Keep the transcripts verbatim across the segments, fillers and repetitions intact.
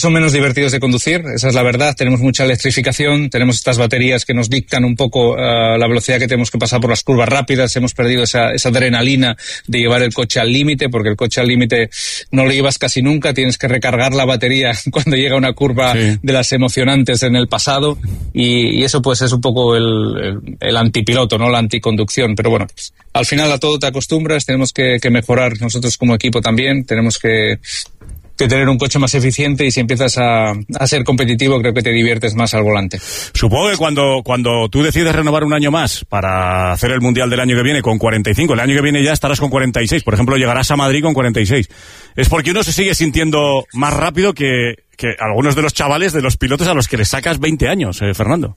son menos divertidos de conducir, esa es la verdad. Tenemos mucha electrificación, tenemos estas baterías que nos dictan un poco uh, la velocidad que tenemos que pasar por las curvas rápidas. Hemos perdido esa, esa adrenalina de llevar el coche al límite, porque el coche al límite no lo llevas casi nunca. Tienes que recargar la batería cuando llega una curva sí. de las emocionantes en el pasado, y, y eso pues es un poco el, el, el antipiloto, ¿no? La anticonducción. Pero bueno, pues, al final a todo te acostumbras. Tenemos que, que mejorar nosotros como equipo también. Tenemos que que tener un coche más eficiente, y si empiezas a, a ser competitivo, creo que te diviertes más al volante. Supongo que cuando, cuando tú decides renovar un año más para hacer el Mundial del año que viene con cuarenta y cinco, el año que viene ya estarás con cuarenta y seis, por ejemplo, llegarás a Madrid con cuarenta y seis. Es porque uno se sigue sintiendo más rápido que, que algunos de los chavales, de los pilotos a los que les sacas veinte años, eh, Fernando.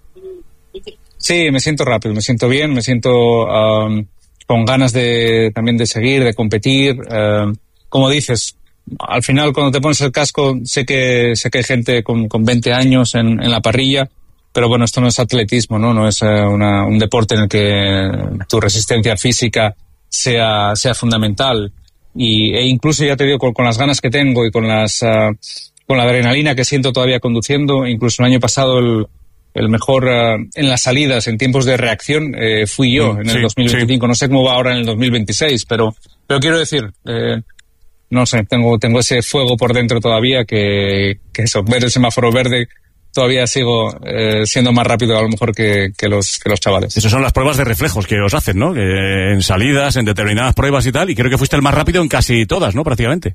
Sí, me siento rápido, me siento bien, me siento um, con ganas de también de seguir, de competir. Uh, como dices, al final cuando te pones el casco, sé que sé que hay gente con, con veinte años en, en la parrilla, pero bueno, esto no es atletismo, no no es uh, una, un deporte en el que tu resistencia física sea sea fundamental, y e incluso ya te digo, con, con las ganas que tengo y con las uh, con la adrenalina que siento todavía conduciendo. Incluso el año pasado el el mejor uh, en las salidas, en tiempos de reacción, eh, fui yo mm, en el sí, dos mil veinticinco. Sí. No sé cómo va ahora en el dos mil veintiséis, pero pero quiero decir, eh, no sé, tengo tengo ese fuego por dentro todavía, que, que eso, ver el semáforo verde, todavía sigo eh, siendo más rápido a lo mejor que, que los que los chavales. Esas son las pruebas de reflejos que os hacen, ¿no? Que en salidas, en determinadas pruebas y tal, y creo que fuiste el más rápido en casi todas, ¿no? Prácticamente.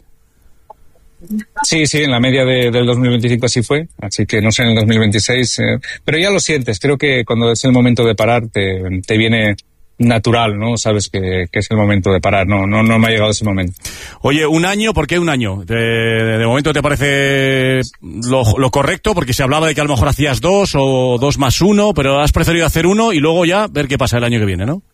Sí, sí, en la media de, del dos mil veinticinco así fue, así que no sé en el dos mil veintiséis, eh, pero ya lo sientes. Creo que cuando es el momento de parar te, te viene natural, ¿no? Sabes que, que es el momento de parar. No, no, no me ha llegado ese momento. Oye, un año, ¿por qué un año? De, de momento te parece lo, lo correcto, porque se hablaba de que a lo mejor hacías dos o dos más uno, pero has preferido hacer uno y luego ya ver qué pasa el año que viene, ¿no?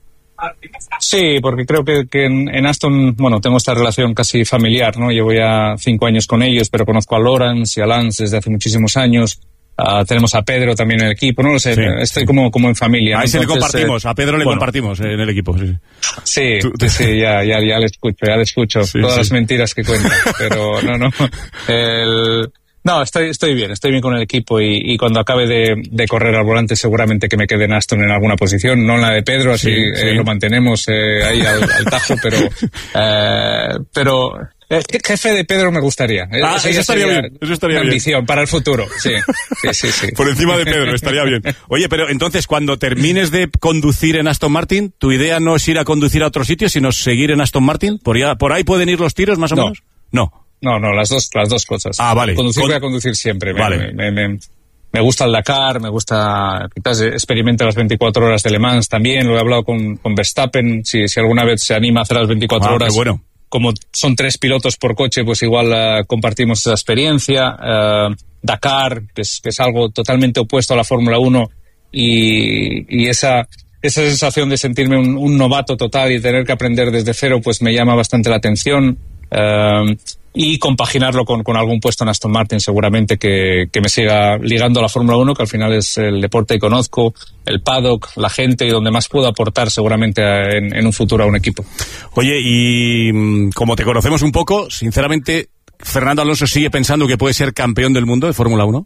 Sí, porque creo que, que en, en Aston, bueno, tengo esta relación casi familiar, ¿no? Llevo ya cinco años con ellos, pero conozco a Lawrence y a Lance desde hace muchísimos años. Uh, tenemos a Pedro también en el equipo, no lo sé, sí, estoy sí. como como en familia, ¿no? Ahí se le compartimos, eh, a Pedro le bueno, compartimos eh, en el equipo. Sí, sí, Tú, sí ya, ya, ya le escucho, ya le escucho sí, todas sí. las mentiras que cuenta, pero no, no. El, no, estoy estoy bien, estoy bien con el equipo, y, y cuando acabe de, de correr al volante seguramente que me quede en Aston en alguna posición, no en la de Pedro, así sí, sí. Eh, lo mantenemos eh, ahí al, al tajo, pero eh, pero Eh, jefe de Pedro me gustaría. Ah, eso, eso estaría bien. Eso estaría una ambición bien. Para el futuro. Sí, sí, sí, sí. Por encima de Pedro, estaría bien. Oye, pero entonces, cuando termines de conducir en Aston Martin, ¿tu idea no es ir a conducir a otro sitio, sino seguir en Aston Martin? ¿Por, ya, por ahí pueden ir los tiros, más o no. menos? No. No, no, las dos, las dos cosas. Ah, vale. Conducir Con... voy a conducir siempre. Vale. Me, me, me, me gusta el Dakar, me gusta, quizás experimento las veinticuatro horas de Le Mans también. Lo he hablado con, con Verstappen. Si, si alguna vez se anima a hacer las veinticuatro ah, horas. Qué bueno. Como son tres pilotos por coche, pues igual uh, compartimos esa experiencia. Uh, Dakar, que es, que es algo totalmente opuesto a la Fórmula uno, y, y esa, esa sensación de sentirme un, un novato total y tener que aprender desde cero, pues me llama bastante la atención. Uh, y compaginarlo con, con algún puesto en Aston Martin, seguramente que, que me siga ligando a la Fórmula uno, que al final es el deporte que conozco, el paddock, la gente, y donde más puedo aportar seguramente a, en, en un futuro a un equipo. Oye, y como te conocemos un poco, sinceramente, ¿Fernando Alonso sigue pensando que puede ser campeón del mundo de Fórmula uno?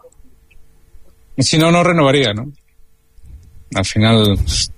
Si no, no renovaría, ¿no? Al final,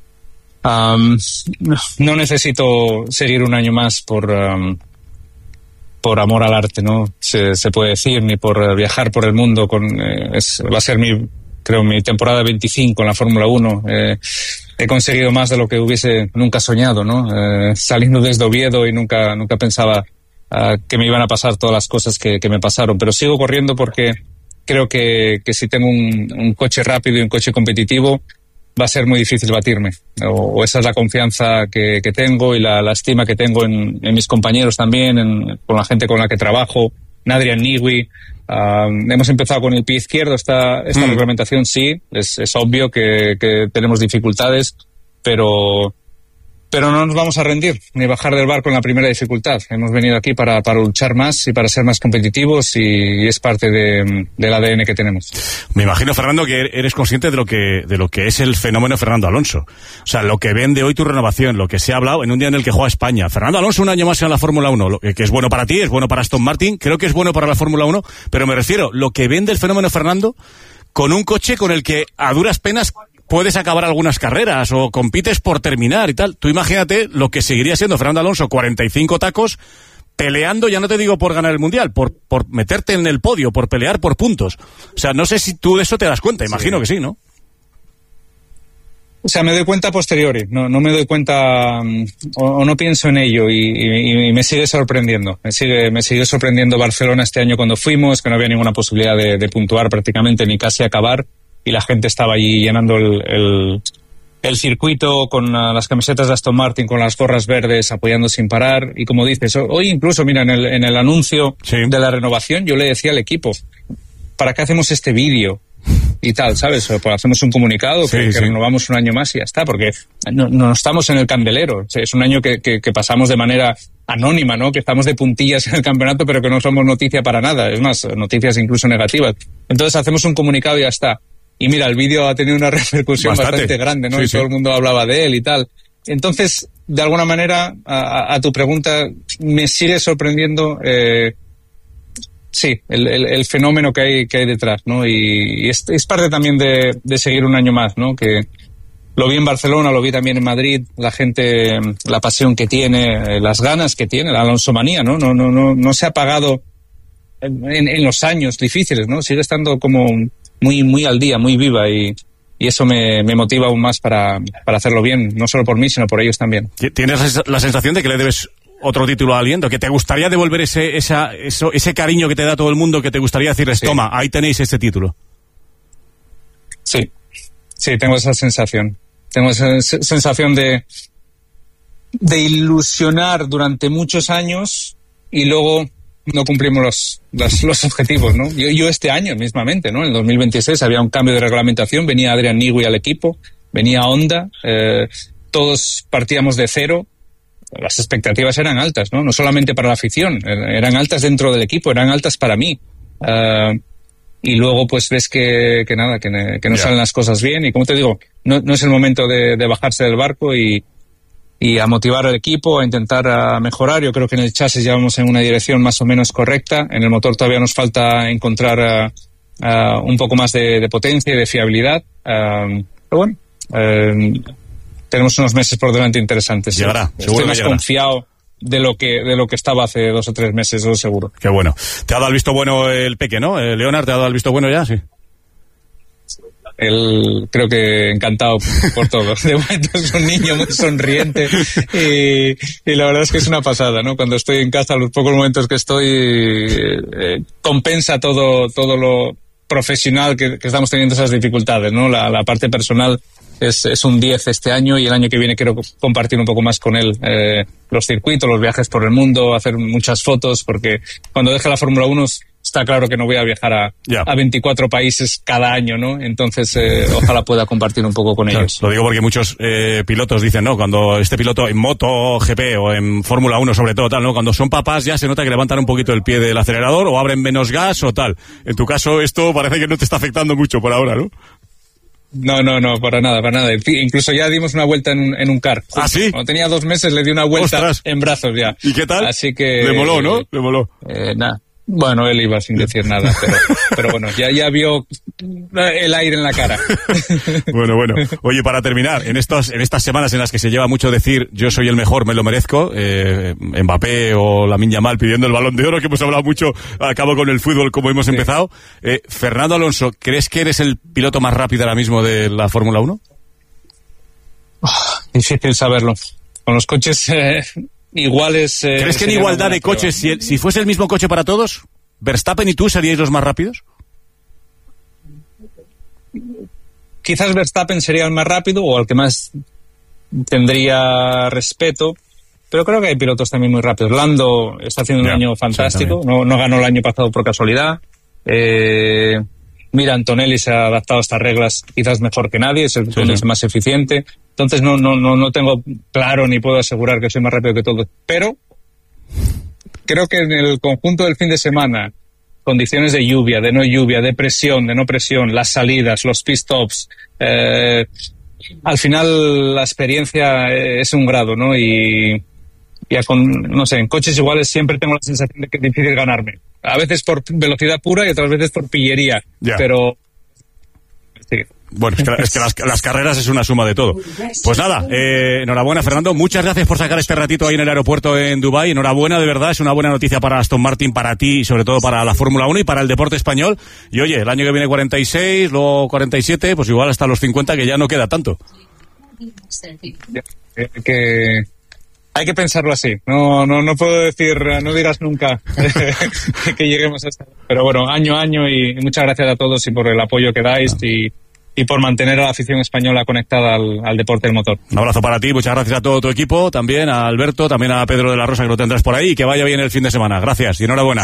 um, no necesito seguir un año más por... Um, por amor al arte, ¿no? Se, se puede decir, ni por viajar por el mundo. Con eh, es, va a ser mi, creo, mi temporada veinticinco en la Fórmula uno. Eh, he conseguido más de lo que hubiese nunca soñado, ¿no? Eh, saliendo desde Oviedo, y nunca, nunca pensaba uh, que me iban a pasar todas las cosas que, que me pasaron. Pero sigo corriendo porque creo que, que si tengo un, un coche rápido y un coche competitivo, va a ser muy difícil batirme, o, o esa es la confianza que, que tengo, y la, la estima que tengo en, en mis compañeros también, en, con la gente con la que trabajo, en Adrian Newey. Uh, hemos empezado con el pie izquierdo, esta, esta mm. reglamentación sí, es, es obvio que, que tenemos dificultades, pero Pero no nos vamos a rendir, ni bajar del barco en la primera dificultad. Hemos venido aquí para, para luchar más y para ser más competitivos y, y es parte de, del A D N que tenemos. Me imagino, Fernando, que eres consciente de lo que, de lo que es el fenómeno Fernando Alonso. O sea, lo que vende hoy tu renovación, lo que se ha hablado en un día en el que juega España. Fernando Alonso un año más en la Fórmula uno, lo que, que es bueno para ti, es bueno para Aston Martin, creo que es bueno para la Fórmula uno, pero me refiero, lo que vende el fenómeno Fernando con un coche con el que a duras penas puedes acabar algunas carreras o compites por terminar y tal. Tú imagínate lo que seguiría siendo Fernando Alonso, cuarenta y cinco tacos, peleando, ya no te digo por ganar el Mundial, por, por meterte en el podio, por pelear por puntos. O sea, no sé si tú de eso te das cuenta, imagino sí. que sí, ¿no? O sea, me doy cuenta a posteriori, no, no me doy cuenta um, o, o no pienso en ello y, y, y me sigue sorprendiendo. Me sigue, me sigue sorprendiendo Barcelona este año cuando fuimos, que no había ninguna posibilidad de, de puntuar prácticamente ni casi acabar. Y la gente estaba allí llenando el, el, el circuito con uh, las camisetas de Aston Martin, con las gorras verdes, apoyando sin parar. Y como dices, hoy incluso, mira, en el, en el anuncio sí. de la renovación, yo le decía al equipo, ¿para qué hacemos este vídeo? Y tal, ¿sabes? Pues hacemos un comunicado que, sí, que sí. renovamos un año más y ya está, porque no, no estamos en el candelero. O sea, es un año que, que, que pasamos de manera anónima, ¿no? Que estamos de puntillas en el campeonato, pero que no somos noticia para nada. Es más, noticias incluso negativas. Entonces hacemos un comunicado y ya está. Y mira, el vídeo ha tenido una repercusión bastante, bastante grande, ¿no? Sí, y todo sí. el mundo hablaba de él y tal. Entonces, de alguna manera, a, a tu pregunta, me sigue sorprendiendo, eh, sí, el, el, el fenómeno que hay, que hay detrás, ¿no? Y, y es, es parte también de, de seguir un año más, ¿no? Que lo vi en Barcelona, lo vi también en Madrid, la gente, la pasión que tiene, las ganas que tiene, la alonsomanía, ¿no? No, no, no, no se ha apagado en, en los años difíciles, ¿no? Sigue estando como muy muy al día, muy viva y, y eso me, me motiva aún más para, para hacerlo bien, no solo por mí, sino por ellos también. ¿Tienes la sensación de que le debes otro título a alguien? ¿De que te gustaría devolver ese esa, eso, ese cariño que te da todo el mundo, que te gustaría decirles, sí. toma, ahí tenéis este título? Sí, sí, tengo esa sensación. Tengo esa sensación de, de ilusionar durante muchos años y luego no cumplimos los, los, los objetivos, ¿no? Yo, yo este año mismamente, ¿no? En el dos mil veintiséis había un cambio de reglamentación, venía Adrian Newey al equipo, venía Honda, eh, todos partíamos de cero, las expectativas eran altas, ¿no? No solamente para la afición, eran altas dentro del equipo, eran altas para mí. Uh, y luego pues ves que, que nada, que, que no yeah. salen las cosas bien y como te digo, no, no es el momento de, de bajarse del barco y y a motivar al equipo, a intentar a mejorar. Yo creo que en el chasis ya vamos en una dirección más o menos correcta. En el motor todavía nos falta encontrar uh, uh, un poco más de, de potencia y de fiabilidad. Uh, pero bueno, uh, tenemos unos meses por delante interesantes. Llegará, ¿sí? Estoy más llegará. confiado de lo que de lo que estaba hace dos o tres meses, eso seguro. Qué bueno. Te ha dado el visto bueno el Peque, ¿no? Eh, Leonard, ¿te ha dado el visto bueno ya? Sí. Él creo que encantado por todo. De momento es un niño muy sonriente y, y la verdad es que es una pasada, ¿no? Cuando estoy en casa, los pocos momentos que estoy, eh, compensa todo todo lo profesional que, que estamos teniendo esas dificultades, ¿no? La, la parte personal es, es un diez este año y el año que viene quiero compartir un poco más con él eh, los circuitos, los viajes por el mundo, hacer muchas fotos, porque cuando deje la Fórmula uno está claro que no voy a viajar a, yeah. a veinticuatro países cada año, ¿no? Entonces, eh, ojalá pueda compartir un poco con claro, ellos. Lo digo porque muchos eh, pilotos dicen, ¿no? Cuando este piloto en Moto G P o en Fórmula uno sobre todo, tal, ¿no? Cuando son papás ya se nota que levantan un poquito el pie del acelerador o abren menos gas o tal. En tu caso, esto parece que no te está afectando mucho por ahora, ¿no? No, no, no, para nada, para nada. Incluso ya dimos una vuelta en un, en un car. ¿Ah, sí? Cuando tenía dos meses le di una vuelta Ostras. en brazos ya. ¿Y qué tal? Así que... Le moló, ¿no? Le moló. Eh, nada. Bueno, él iba sin decir nada, pero, pero bueno, ya, ya vio el aire en la cara. Bueno, bueno. Oye, para terminar, en estos, en estas semanas en las que se lleva mucho decir yo soy el mejor, me lo merezco, eh, Mbappé o Lamine Yamal pidiendo el Balón de Oro, que hemos hablado mucho, acabo con el fútbol como hemos sí. empezado. Eh, Fernando Alonso, ¿crees que eres el piloto más rápido ahora mismo de la Fórmula uno? Oh, difícil saberlo. Con los coches... Eh... Iguales. Eh, ¿Crees que en igualdad de coches, si, si fuese el mismo coche para todos, Verstappen y tú seríais los más rápidos? Quizás Verstappen sería el más rápido o el que más tendría respeto, pero creo que hay pilotos también muy rápidos. Lando está haciendo un yeah, año fantástico, sí, no, no ganó el año pasado por casualidad. Eh, mira, Antonelli se ha adaptado a estas reglas quizás mejor que nadie, es el sí, sí. más eficiente. Entonces no, no, no, no tengo claro ni puedo asegurar que soy más rápido que todos. Pero creo que en el conjunto del fin de semana, condiciones de lluvia, de no lluvia, de presión, de no presión, las salidas, los pit stops, eh, al final la experiencia es un grado, ¿no? Y ya con, no sé, en coches iguales siempre tengo la sensación de que es difícil ganarme. A veces por velocidad pura y otras veces por pillería. Yeah. Pero sí. Bueno, es que, es que las, las carreras es una suma de todo. Pues nada, eh, enhorabuena, Fernando. Muchas gracias por sacar este ratito ahí en el aeropuerto en Dubái. Enhorabuena, de verdad. Es una buena noticia para Aston Martin, para ti y sobre todo para la Fórmula uno y para el deporte español. Y oye, el año que viene cuarenta y seis, luego cuarenta y siete, pues igual hasta los cincuenta, que ya no queda tanto. Que hay que pensarlo así. No, no, no puedo decir, no dirás nunca que lleguemos a esta. Pero bueno, año a año, y muchas gracias a todos y por el apoyo que dais y y por mantener a la afición española conectada al, al deporte del motor. Un abrazo para ti, muchas gracias a todo tu equipo, también a Alberto, también a Pedro de la Rosa, que lo tendrás por ahí, y que vaya bien el fin de semana. Gracias y enhorabuena.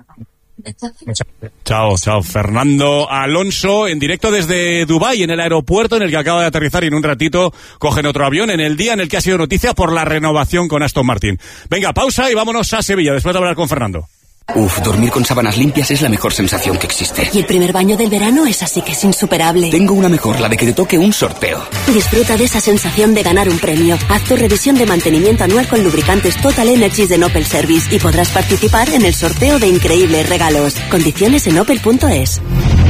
Chao, chao. Fernando Alonso en directo desde Dubái, en el aeropuerto en el que acaba de aterrizar, y en un ratito cogen otro avión en el día en el que ha sido noticia por la renovación con Aston Martin. Venga, pausa y vámonos a Sevilla después de hablar con Fernando. Uf, dormir con sábanas limpias es la mejor sensación que existe. Y el primer baño del verano es así que es insuperable. Tengo una mejor, la de que te toque un sorteo. Disfruta de esa sensación de ganar un premio. Haz tu revisión de mantenimiento anual con lubricantes Total Energies de Opel Service y podrás participar en el sorteo de increíbles regalos. Condiciones en opel punto es.